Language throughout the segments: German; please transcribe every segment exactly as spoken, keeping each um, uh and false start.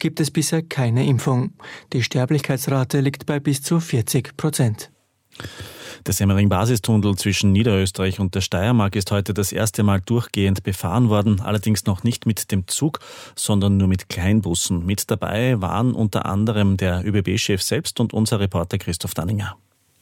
gibt es bisher keine Impfung. Die Sterblichkeitsrate liegt bei bis zu vierzig Prozent. Der Semmering-Basistunnel zwischen Niederösterreich und der Steiermark ist heute das erste Mal durchgehend befahren worden, allerdings noch nicht mit dem Zug, sondern nur mit Kleinbussen. Mit dabei waren unter anderem der ÖBB-Chef selbst und unser Reporter Christoph Danninger.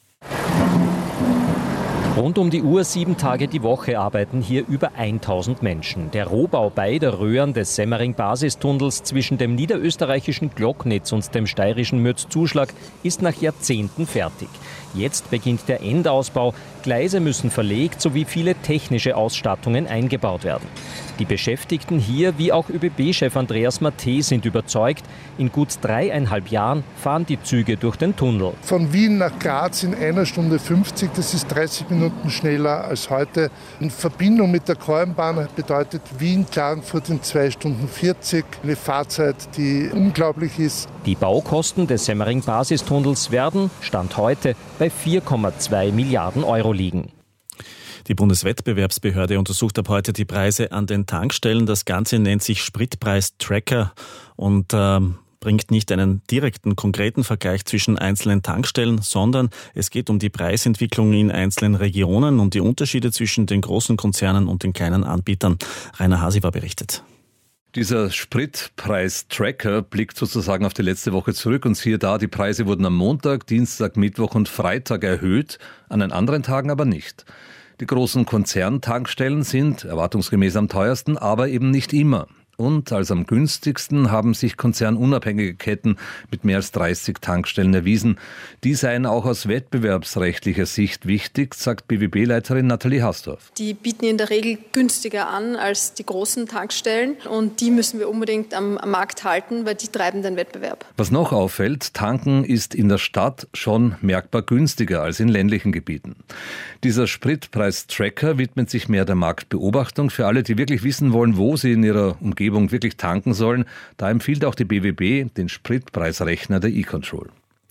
Rund um die Uhr, sieben Tage die Woche arbeiten hier über tausend Menschen. Der Rohbau beider Röhren des Semmering-Basistunnels zwischen dem niederösterreichischen Glocknitz und dem steirischen Mürzzuschlag ist nach Jahrzehnten fertig. Jetzt beginnt der Endausbau. Gleise müssen verlegt sowie viele technische Ausstattungen eingebaut werden. Die Beschäftigten hier, wie auch ÖBB-Chef Andreas Matte, sind überzeugt, in gut dreieinhalb Jahren fahren die Züge durch den Tunnel. Von Wien nach Graz in einer Stunde fünfzig, das ist dreißig Minuten schneller als heute. In Verbindung mit der Kornbahn bedeutet Wien-Klagenfurt in zwei Stunden vierzig, eine Fahrzeit, die unglaublich ist. Die Baukosten des Semmering-Basistunnels werden, Stand heute, bei vier Komma zwei Milliarden Euro liegen. Die Bundeswettbewerbsbehörde untersucht ab heute die Preise an den Tankstellen. Das Ganze nennt sich Spritpreis-Tracker und ähm, bringt nicht einen direkten, konkreten Vergleich zwischen einzelnen Tankstellen, sondern es geht um die Preisentwicklung in einzelnen Regionen und die Unterschiede zwischen den großen Konzernen und den kleinen Anbietern. Rainer Hasiwer berichtet. Dieser Spritpreis-Tracker blickt sozusagen auf die letzte Woche zurück und siehe da, die Preise wurden am Montag, Dienstag, Mittwoch und Freitag erhöht, an den anderen Tagen aber nicht. Die großen Konzerntankstellen sind erwartungsgemäß am teuersten, aber eben nicht immer. Und als am günstigsten haben sich konzernunabhängige Ketten mit mehr als dreißig Tankstellen erwiesen. Die seien auch aus wettbewerbsrechtlicher Sicht wichtig, sagt B W B-Leiterin Nathalie Hasdorf. Die bieten in der Regel günstiger an als die großen Tankstellen und die müssen wir unbedingt am Markt halten, weil die treiben den Wettbewerb. Was noch auffällt, tanken ist in der Stadt schon merkbar günstiger als in ländlichen Gebieten. Dieser Spritpreis-Tracker widmet sich mehr der Marktbeobachtung. Für alle, die wirklich wissen wollen, wo sie in ihrer Umgebung wirklich tanken sollen, da empfiehlt auch die B W B den Spritpreisrechner der e-Control.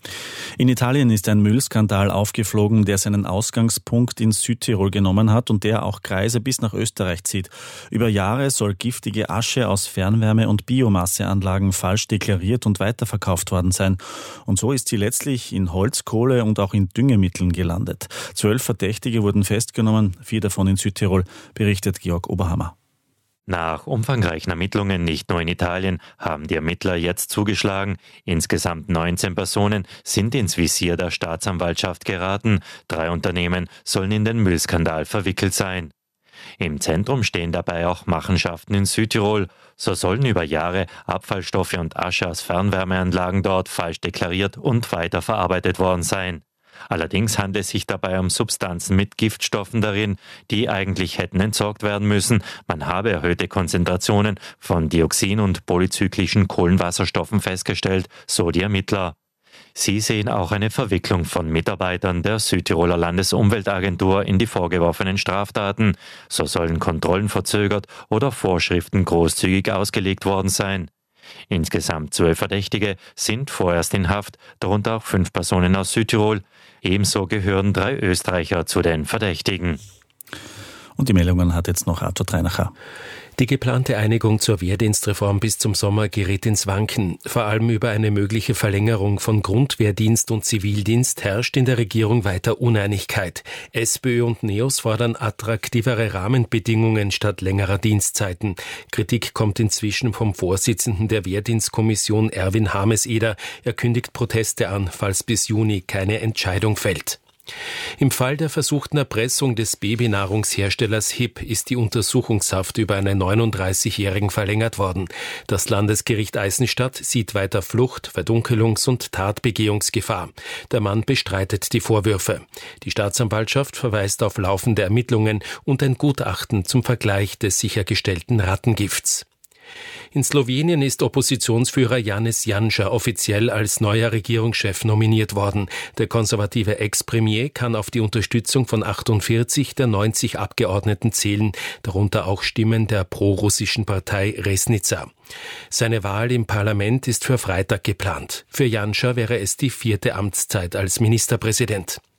In Italien ist ein Müllskandal aufgeflogen, der seinen Ausgangspunkt in Südtirol genommen hat und der auch Kreise bis nach Österreich zieht. Über Jahre soll giftige Asche aus Fernwärme- und Biomasseanlagen falsch deklariert und weiterverkauft worden sein. Und so ist sie letztlich in Holz, Kohle und auch in Düngemitteln gelandet. Zwölf Verdächtige wurden festgenommen, vier davon in Südtirol, berichtet Georg Oberhammer. Nach umfangreichen Ermittlungen, nicht nur in Italien, haben die Ermittler jetzt zugeschlagen. Insgesamt neunzehn Personen sind ins Visier der Staatsanwaltschaft geraten. Drei Unternehmen sollen in den Müllskandal verwickelt sein. Im Zentrum stehen dabei auch Machenschaften in Südtirol. So sollen über Jahre Abfallstoffe und Asche aus Fernwärmeanlagen dort falsch deklariert und weiterverarbeitet worden sein. Allerdings handelt es sich dabei um Substanzen mit Giftstoffen darin, die eigentlich hätten entsorgt werden müssen. Man habe erhöhte Konzentrationen von Dioxin und polyzyklischen Kohlenwasserstoffen festgestellt, so die Ermittler. Sie sehen auch eine Verwicklung von Mitarbeitern der Südtiroler Landesumweltagentur in die vorgeworfenen Straftaten. So sollen Kontrollen verzögert oder Vorschriften großzügig ausgelegt worden sein. Insgesamt zwölf Verdächtige sind vorerst in Haft, darunter auch fünf Personen aus Südtirol. Ebenso gehören drei Österreicher zu den Verdächtigen. Und die Meldungen hat jetzt noch Arthur Treinacher. Die geplante Einigung zur Wehrdienstreform bis zum Sommer gerät ins Wanken. Vor allem über eine mögliche Verlängerung von Grundwehrdienst und Zivildienst herrscht in der Regierung weiter Uneinigkeit. SPÖ und NEOS fordern attraktivere Rahmenbedingungen statt längerer Dienstzeiten. Kritik kommt inzwischen vom Vorsitzenden der Wehrdienstkommission Erwin Hameseder. Er kündigt Proteste an, falls bis Juni keine Entscheidung fällt. Im Fall der versuchten Erpressung des Babynahrungsherstellers H I P ist die Untersuchungshaft über einen neununddreißigjährigen verlängert worden. Das Landesgericht Eisenstadt sieht weiter Flucht, Verdunkelungs- und Tatbegehungsgefahr. Der Mann bestreitet die Vorwürfe. Die Staatsanwaltschaft verweist auf laufende Ermittlungen und ein Gutachten zum Vergleich des sichergestellten Rattengifts. In Slowenien ist Oppositionsführer Janez Janša offiziell als neuer Regierungschef nominiert worden. Der konservative Ex-Premier kann auf die Unterstützung von achtundvierzig der neunzig Abgeordneten zählen, darunter auch Stimmen der prorussischen Partei Resnica. Seine Wahl im Parlament ist für Freitag geplant. Für Janša wäre es die vierte Amtszeit als Ministerpräsident.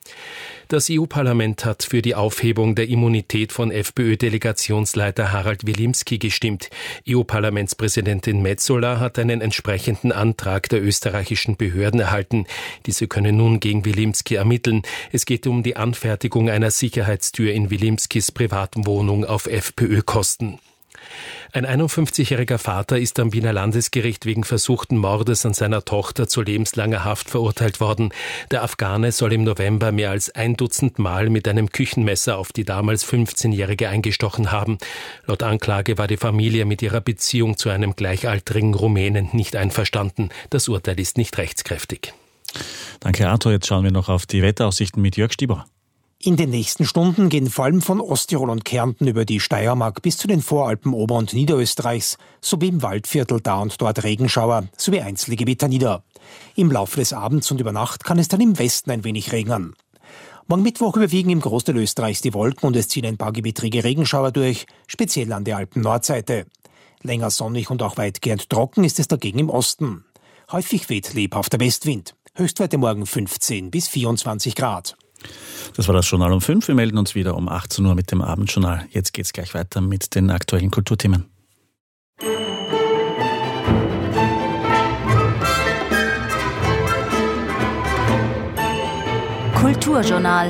Das E U-Parlament hat für die Aufhebung der Immunität von FPÖ-Delegationsleiter Harald Wilimski gestimmt. E U-Parlamentspräsidentin Metsola hat einen entsprechenden Antrag der österreichischen Behörden erhalten. Diese können nun gegen Wilimski ermitteln. Es geht um die Anfertigung einer Sicherheitstür in Wilimskis privaten Wohnung auf FPÖ-Kosten. Ein einundfünfzigjähriger Vater ist am Wiener Landesgericht wegen versuchten Mordes an seiner Tochter zu lebenslanger Haft verurteilt worden. Der Afghane soll im November mehr als ein Dutzend Mal mit einem Küchenmesser auf die damals fünfzehnjährige eingestochen haben. Laut Anklage war die Familie mit ihrer Beziehung zu einem gleichaltrigen Rumänen nicht einverstanden. Das Urteil ist nicht rechtskräftig. Danke, Arthur. Jetzt schauen wir noch auf die Wetteraussichten mit Jörg Stieber. In den nächsten Stunden gehen vor allem von Osttirol und Kärnten über die Steiermark bis zu den Voralpen Ober- und Niederösterreichs sowie im Waldviertel da und dort Regenschauer sowie einzelne Gewitter nieder. Im Laufe des Abends und über Nacht kann es dann im Westen ein wenig regnen. Morgen Mittwoch überwiegen im Großteil Österreichs die Wolken und es ziehen ein paar gewittrige Regenschauer durch, speziell an der Alpen-Nordseite. Länger sonnig und auch weitgehend trocken ist es dagegen im Osten. Häufig weht lebhafter Westwind. Höchstwerte morgen fünfzehn bis vierundzwanzig Grad. Das war das Journal um fünf. Wir melden uns wieder um achtzehn Uhr mit dem Abendjournal. Jetzt geht's gleich weiter mit den aktuellen Kulturthemen. Kulturjournal.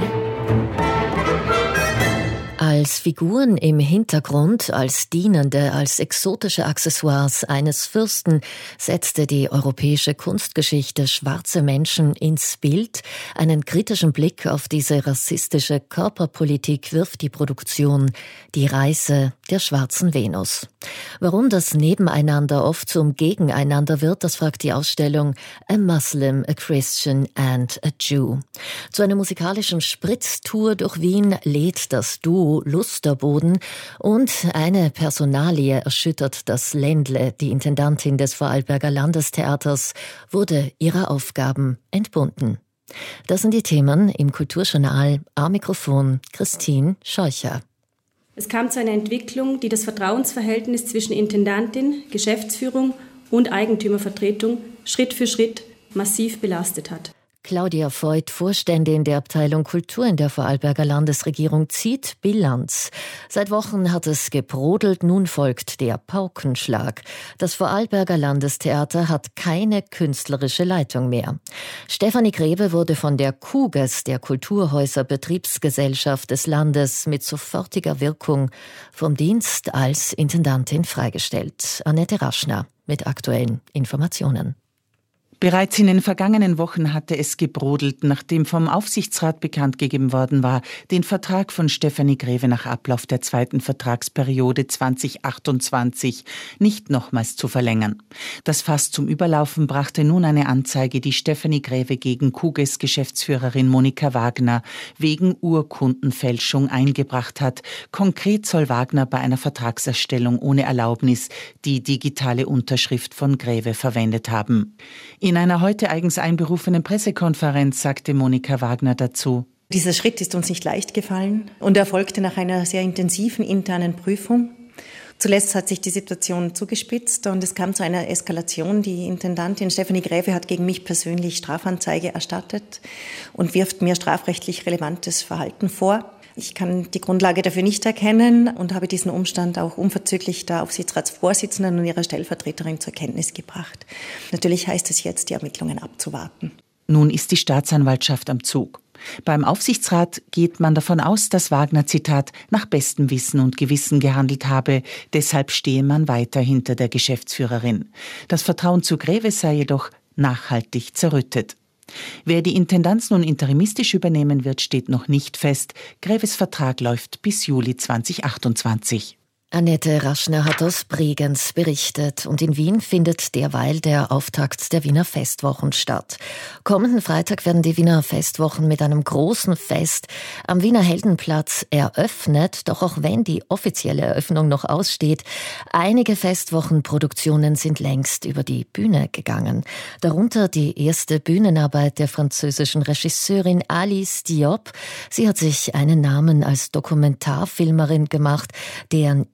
Als Figuren im Hintergrund, als dienende, als exotische Accessoires eines Fürsten setzte die europäische Kunstgeschichte schwarze Menschen ins Bild. Einen kritischen Blick auf diese rassistische Körperpolitik wirft die Produktion Die Reise der schwarzen Venus. Warum das Nebeneinander oft zum Gegeneinander wird, das fragt die Ausstellung A Muslim, a Christian and a Jew. Zu einer musikalischen Spritztour durch Wien lädt das Duo Lusterboden und eine Personalie erschüttert das Ländle. Die Intendantin des Vorarlberger Landestheaters wurde ihrer Aufgaben entbunden. Das sind die Themen im Kulturjournal. Am Mikrofon Christine Scheucher. Es kam zu einer Entwicklung, die das Vertrauensverhältnis zwischen Intendantin, Geschäftsführung und Eigentümervertretung Schritt für Schritt massiv belastet hat. Claudia Voigt, Vorständin der Abteilung Kultur in der Vorarlberger Landesregierung, zieht Bilanz. Seit Wochen hat es gebrodelt, nun folgt der Paukenschlag. Das Vorarlberger Landestheater hat keine künstlerische Leitung mehr. Stefanie Grebe wurde von der KUGES, der Kulturhäuser Betriebsgesellschaft des Landes, mit sofortiger Wirkung vom Dienst als Intendantin freigestellt. Annette Raschner mit aktuellen Informationen. Bereits in den vergangenen Wochen hatte es gebrodelt, nachdem vom Aufsichtsrat bekannt gegeben worden war, den Vertrag von Stefanie Greve nach Ablauf der zweiten Vertragsperiode zwanzig achtundzwanzig nicht nochmals zu verlängern. Das Fass zum Überlaufen brachte nun eine Anzeige, die Stefanie Greve gegen KUGES-Geschäftsführerin Monika Wagner wegen Urkundenfälschung eingebracht hat. Konkret soll Wagner bei einer Vertragserstellung ohne Erlaubnis die digitale Unterschrift von Greve verwendet haben. In einer heute eigens einberufenen Pressekonferenz sagte Monika Wagner dazu: Dieser Schritt ist uns nicht leicht gefallen und erfolgte nach einer sehr intensiven internen Prüfung. Zuletzt hat sich die Situation zugespitzt und es kam zu einer Eskalation. Die Intendantin Stefanie Greve hat gegen mich persönlich Strafanzeige erstattet und wirft mir strafrechtlich relevantes Verhalten vor. Ich kann die Grundlage dafür nicht erkennen und habe diesen Umstand auch unverzüglich der Aufsichtsratsvorsitzenden und ihrer Stellvertreterin zur Kenntnis gebracht. Natürlich heißt es jetzt, die Ermittlungen abzuwarten. Nun ist die Staatsanwaltschaft am Zug. Beim Aufsichtsrat geht man davon aus, dass Wagner, Zitat, nach bestem Wissen und Gewissen gehandelt habe. Deshalb stehe man weiter hinter der Geschäftsführerin. Das Vertrauen zu Greve sei jedoch nachhaltig zerrüttet. Wer die Intendanz nun interimistisch übernehmen wird, steht noch nicht fest. Greves Vertrag läuft bis Juli zwanzig achtundzwanzig. Annette Raschner hat aus Bregenz berichtet und in Wien findet derweil der Auftakt der Wiener Festwochen statt. Kommenden Freitag werden die Wiener Festwochen mit einem großen Fest am Wiener Heldenplatz eröffnet. Doch auch wenn die offizielle Eröffnung noch aussteht, einige Festwochenproduktionen sind längst über die Bühne gegangen. Darunter die erste Bühnenarbeit der französischen Regisseurin Alice Diop. Sie hat sich einen Namen als Dokumentarfilmerin gemacht, deren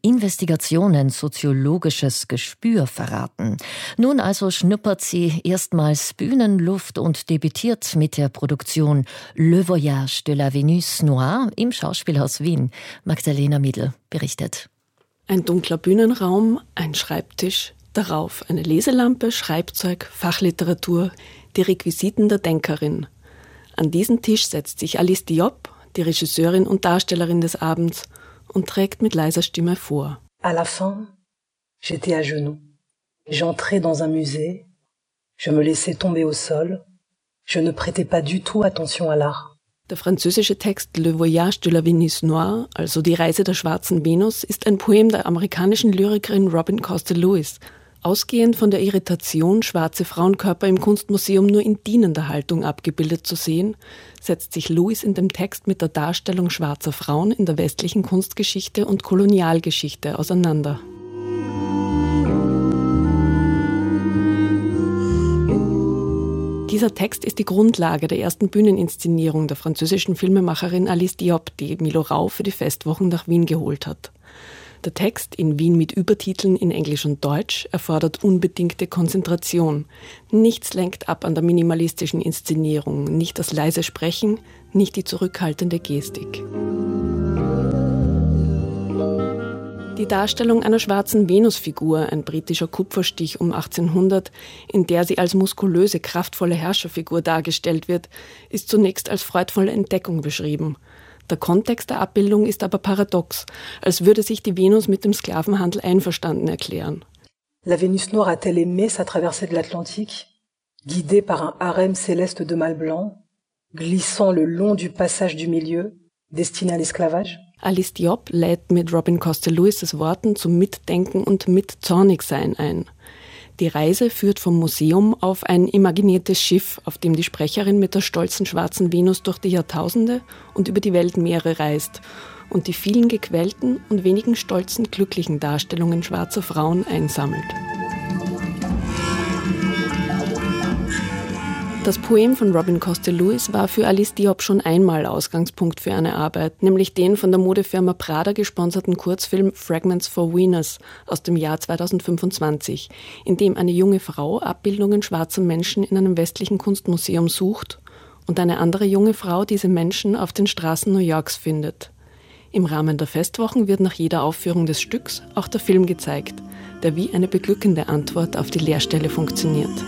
Investigationen soziologisches Gespür verraten. Nun also schnuppert sie erstmals Bühnenluft und debütiert mit der Produktion Le Voyage de la Venus Noire im Schauspielhaus Wien. Magdalena Miedl berichtet. Ein dunkler Bühnenraum, ein Schreibtisch, darauf eine Leselampe, Schreibzeug, Fachliteratur, die Requisiten der Denkerin. An diesen Tisch setzt sich Alice Diop, die Regisseurin und Darstellerin des Abends, und trägt mit leiser Stimme vor. À la fin, j'étais à genoux. J'entrais dans un musée. Je me laissais tomber au sol. Je ne prêtais pas du tout attention à l'art. Der französische Text Le Voyage de la Venus Noire, also die Reise der schwarzen Venus, ist ein Poem der amerikanischen Lyrikerin Robin Coster-Lewis. Ausgehend von der Irritation, schwarze Frauenkörper im Kunstmuseum nur in dienender Haltung abgebildet zu sehen, setzt sich Lewis in dem Text mit der Darstellung schwarzer Frauen in der westlichen Kunstgeschichte und Kolonialgeschichte auseinander. Dieser Text ist die Grundlage der ersten Bühneninszenierung der französischen Filmemacherin Alice Diop, die Milo Rau für die Festwochen nach Wien geholt hat. Der Text, in Wien mit Übertiteln in Englisch und Deutsch, erfordert unbedingte Konzentration. Nichts lenkt ab an der minimalistischen Inszenierung, nicht das leise Sprechen, nicht die zurückhaltende Gestik. Die Darstellung einer schwarzen Venusfigur, ein britischer Kupferstich um achtzehnhundert, in der sie als muskulöse, kraftvolle Herrscherfigur dargestellt wird, ist zunächst als freudvolle Entdeckung beschrieben. Der Kontext der Abbildung ist aber paradox, als würde sich die Venus mit dem Sklavenhandel einverstanden erklären. La Vénus noire a-t-elle aimé sa traversée de l'Atlantique, guidée par un harem céleste de mâles blancs, glissant le long du passage du milieu, destiné à l'esclavage? Alice Diop lädt mit Robin Coster-Lewis' Worten zum Mitdenken und Mitzornigsein ein. Die Reise führt vom Museum auf ein imaginiertes Schiff, auf dem die Sprecherin mit der stolzen schwarzen Venus durch die Jahrtausende und über die Weltmeere reist und die vielen gequälten und wenigen stolzen, glücklichen Darstellungen schwarzer Frauen einsammelt. Das Poem von Robin Coster-Lewis war für Alice Diop schon einmal Ausgangspunkt für eine Arbeit, nämlich den von der Modefirma Prada gesponserten Kurzfilm Fragments for Venus aus dem Jahr zweitausendfünfundzwanzig, in dem eine junge Frau Abbildungen schwarzer Menschen in einem westlichen Kunstmuseum sucht und eine andere junge Frau diese Menschen auf den Straßen New Yorks findet. Im Rahmen der Festwochen wird nach jeder Aufführung des Stücks auch der Film gezeigt, der wie eine beglückende Antwort auf die Leerstelle funktioniert.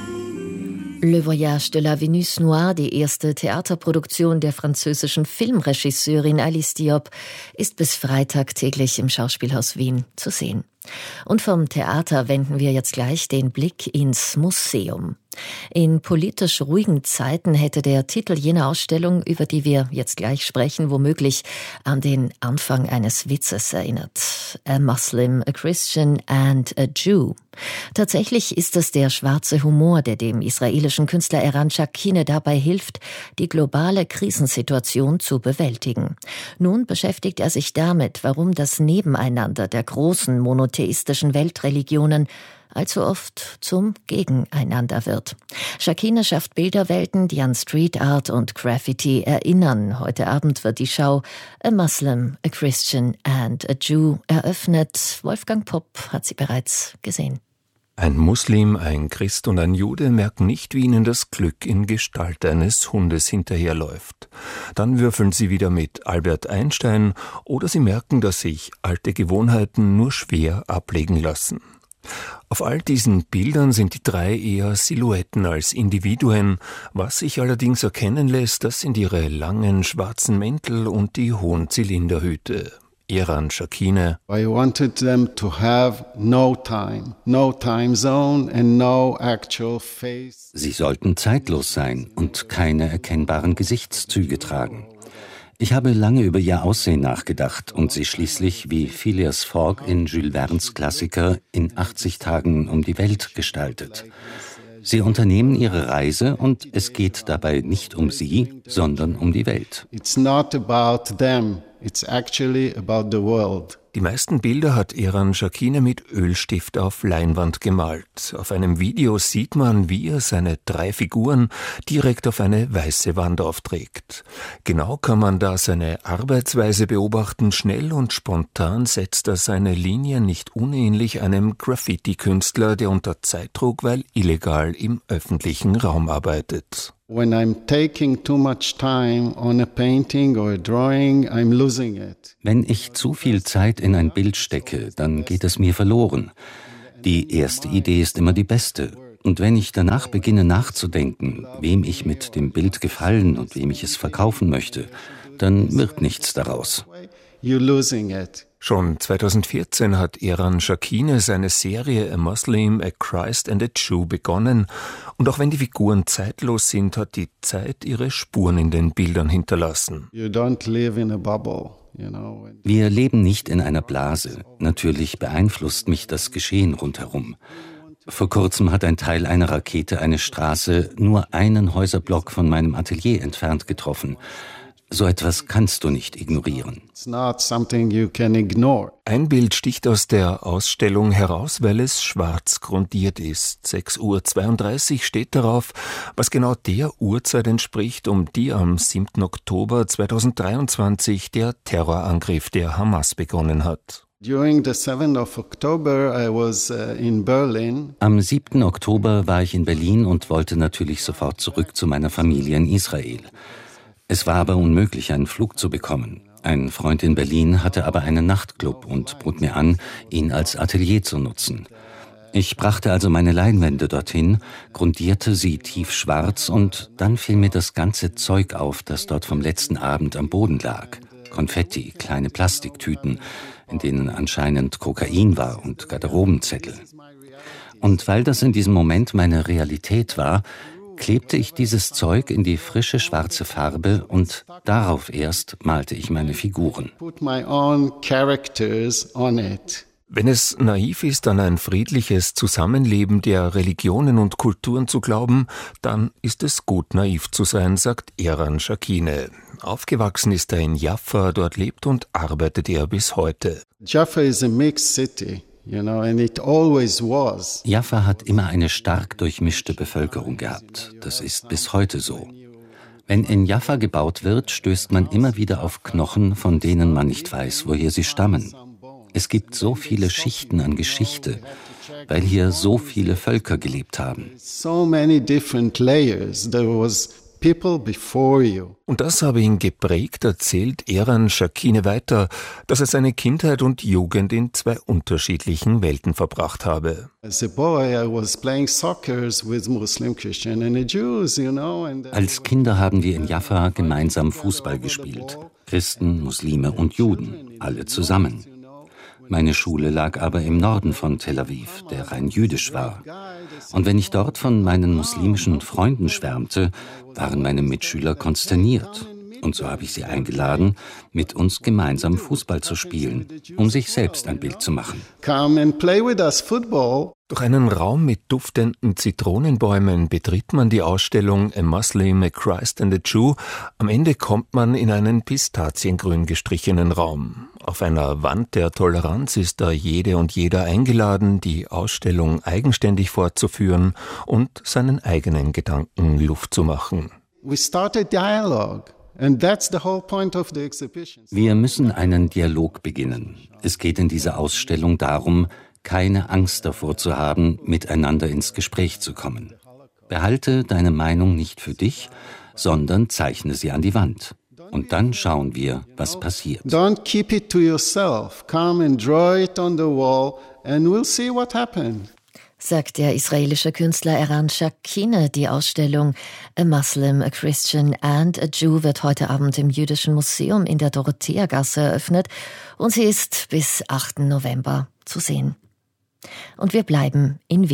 Le Voyage de la Venus Noire, die erste Theaterproduktion der französischen Filmregisseurin Alice Diop, ist bis Freitag täglich im Schauspielhaus Wien zu sehen. Und vom Theater wenden wir jetzt gleich den Blick ins Museum. In politisch ruhigen Zeiten hätte der Titel jener Ausstellung, über die wir jetzt gleich sprechen, womöglich an den Anfang eines Witzes erinnert. A Muslim, a Christian and a Jew. Tatsächlich ist es der schwarze Humor, der dem israelischen Künstler Eran Shakine dabei hilft, die globale Krisensituation zu bewältigen. Nun beschäftigt er sich damit, warum das Nebeneinander der großen monotheistischen Weltreligionen allzu oft zum Gegeneinander wird. Shakine schafft Bilderwelten, die an Street Art und Graffiti erinnern. Heute Abend wird die Schau A Muslim, a Christian and a Jew eröffnet. Wolfgang Popp hat sie bereits gesehen. Ein Muslim, ein Christ und ein Jude merken nicht, wie ihnen das Glück in Gestalt eines Hundes hinterherläuft. Dann würfeln sie wieder mit Albert Einstein oder sie merken, dass sich alte Gewohnheiten nur schwer ablegen lassen. Auf all diesen Bildern sind die drei eher Silhouetten als Individuen. Was sich allerdings erkennen lässt, das sind ihre langen schwarzen Mäntel und die hohen Zylinderhüte. Eran Shakine. I wanted them to have no time, no time zone and no actual face. Sie sollten zeitlos sein und keine erkennbaren Gesichtszüge tragen. Ich habe lange über ihr Aussehen nachgedacht und sie schließlich wie Phileas Fogg in Jules Verne's Klassiker in achtzig Tagen um die Welt gestaltet. Sie unternehmen ihre Reise und es geht dabei nicht um sie, sondern um die Welt. It's not about them, it's actually about the world. Die meisten Bilder hat Eran Shakine mit Ölstift auf Leinwand gemalt. Auf einem Video sieht man, wie er seine drei Figuren direkt auf eine weiße Wand aufträgt. Genau kann man da seine Arbeitsweise beobachten. Schnell und spontan setzt er seine Linien nicht unähnlich einem Graffiti-Künstler, der unter Zeitdruck, weil illegal im öffentlichen Raum arbeitet. When I'm taking too much time on a painting or a drawing, I'm losing it. Wenn ich zu viel Zeit in ein Bild stecke, dann geht es mir verloren. Die erste Idee ist immer die beste. Und wenn ich danach beginne nachzudenken, wem ich mit dem Bild gefallen und wem ich es verkaufen möchte, dann wird nichts daraus. You're losing it. Schon zweitausendvierzehn hat Eran Shakine seine Serie A Muslim, A Christ and a Jew begonnen. Und auch wenn die Figuren zeitlos sind, hat die Zeit ihre Spuren in den Bildern hinterlassen. You don't live in a bubble, you know. Wir leben nicht in einer Blase. Natürlich beeinflusst mich das Geschehen rundherum. Vor kurzem hat ein Teil einer Rakete eine Straße nur einen Häuserblock von meinem Atelier entfernt getroffen. So etwas kannst du nicht ignorieren. It's not something you can ignore. Ein Bild sticht aus der Ausstellung heraus, weil es schwarz grundiert ist. sechs Uhr zweiunddreißig steht darauf, was genau der Uhrzeit entspricht, um die am siebten Oktober zweitausenddreiundzwanzig der Terrorangriff der Hamas begonnen hat. During the seventh of October I was uh, in Berlin. Am siebten Oktober war ich in Berlin und wollte natürlich sofort zurück zu meiner Familie in Israel. Es war aber unmöglich, einen Flug zu bekommen. Ein Freund in Berlin hatte aber einen Nachtclub und bot mir an, ihn als Atelier zu nutzen. Ich brachte also meine Leinwände dorthin, grundierte sie tiefschwarz und dann fiel mir das ganze Zeug auf, das dort vom letzten Abend am Boden lag. Konfetti, kleine Plastiktüten, in denen anscheinend Kokain war und Garderobenzettel. Und weil das in diesem Moment meine Realität war, klebte ich dieses Zeug in die frische schwarze Farbe und darauf erst malte ich meine Figuren. Put my own characters on it. Wenn es naiv ist, an ein friedliches Zusammenleben der Religionen und Kulturen zu glauben, dann ist es gut, naiv zu sein, sagt Eran Shakine. Aufgewachsen ist er in Jaffa, dort lebt und arbeitet er bis heute. Jaffa is a mixed city. You know, and it always was. Jaffa hat immer eine stark durchmischte Bevölkerung gehabt. Das ist bis heute so. Wenn in Jaffa gebaut wird, stößt man immer wieder auf Knochen, von denen man nicht weiß, woher sie stammen. Es gibt so viele Schichten an Geschichte, weil hier so viele Völker gelebt haben. So many different layers. There was people before you. Und das habe ihn geprägt, erzählt Eran Shakine weiter, dass er seine Kindheit und Jugend in zwei unterschiedlichen Welten verbracht habe. As a boy, I was playing soccer with Muslim, Christian and Jews, you know. And Als Kinder haben wir in Jaffa gemeinsam Fußball gespielt. Christen, Muslime und Juden, alle zusammen. Meine Schule lag aber im Norden von Tel Aviv, der rein jüdisch war. Und wenn ich dort von meinen muslimischen Freunden schwärmte, waren meine Mitschüler konsterniert. Und so habe ich sie eingeladen, mit uns gemeinsam Fußball zu spielen, um sich selbst ein Bild zu machen. Come and play with us football. Durch einen Raum mit duftenden Zitronenbäumen betritt man die Ausstellung A Muslim, A Christ and a Jew. Am Ende kommt man in einen pistaziengrün gestrichenen Raum. Auf einer Wand der Toleranz ist da jede und jeder eingeladen, die Ausstellung eigenständig fortzuführen und seinen eigenen Gedanken Luft zu machen. We started dialogue. And that's the whole point of the exhibition. Wir müssen einen Dialog beginnen. Es geht in dieser Ausstellung darum, keine Angst davor zu haben, miteinander ins Gespräch zu kommen. Behalte deine Meinung nicht für dich, sondern zeichne sie an die Wand. Und dann schauen wir, was passiert. Don't keep it to yourself. Come and draw it on the wall and we'll see what happens. Sagt der israelische Künstler Eran Shakine. Die Ausstellung A Muslim, A Christian and a Jew wird heute Abend im Jüdischen Museum in der Dorotheagasse eröffnet und sie ist bis achten November zu sehen. Und wir bleiben in Wien.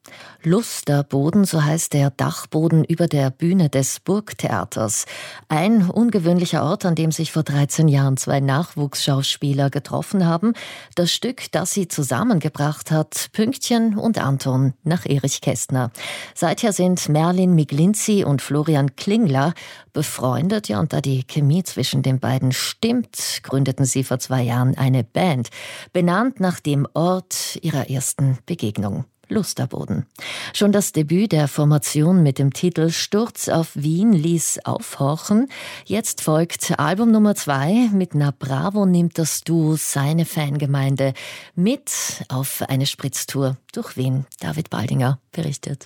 Lusterboden, so heißt der Dachboden über der Bühne des Burgtheaters. Ein ungewöhnlicher Ort, an dem sich vor dreizehn Jahren zwei Nachwuchsschauspieler getroffen haben. Das Stück, das sie zusammengebracht hat, Pünktchen und Anton nach Erich Kästner. Seither sind Merlin Miglinzi und Florian Klingler befreundet. Ja, und da die Chemie zwischen den beiden stimmt, gründeten sie vor zwei Jahren eine Band, benannt nach dem Ort ihrer ersten Begegnung. Lusterboden. Schon das Debüt der Formation mit dem Titel Sturz auf Wien ließ aufhorchen. Jetzt folgt Album Nummer zwei. Mit Na Bravo nimmt das Duo seine Fangemeinde mit auf eine Spritztour durch Wien. David Baldinger berichtet.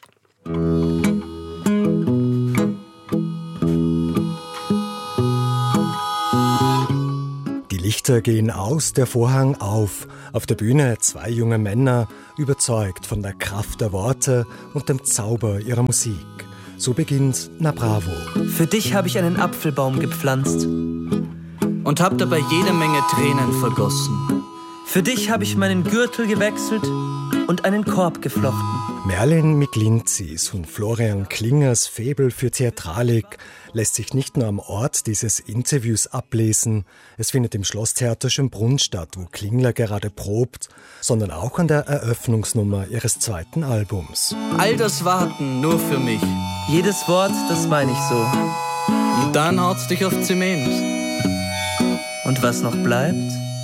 Lichter gehen aus, der Vorhang auf. Auf der Bühne zwei junge Männer, überzeugt von der Kraft der Worte und dem Zauber ihrer Musik. So beginnt Na Bravo. Für dich habe ich einen Apfelbaum gepflanzt und habe dabei jede Menge Tränen vergossen. Für dich habe ich meinen Gürtel gewechselt und einen Korb geflochten. Merlin Miglinzis und Florian Klingers Faible für Theatralik lässt sich nicht nur am Ort dieses Interviews ablesen, es findet im Schlosstheater Schönbrunn statt, wo Klingler gerade probt, sondern auch an der Eröffnungsnummer ihres zweiten Albums. All das Warten nur für mich. Jedes Wort, das meine ich so. Und dann haut's dich auf Zement. Und was noch bleibt?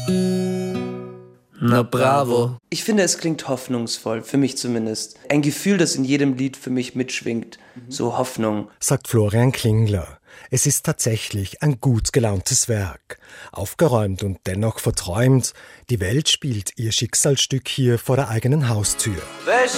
Na bravo. Ich finde, es klingt hoffnungsvoll, für mich zumindest. Ein Gefühl, das in jedem Lied für mich mitschwingt. So Hoffnung. Sagt Florian Klingler. Es ist tatsächlich ein gut gelauntes Werk. Aufgeräumt und dennoch verträumt. Die Welt spielt ihr Schicksalsstück hier vor der eigenen Haustür. Wäsche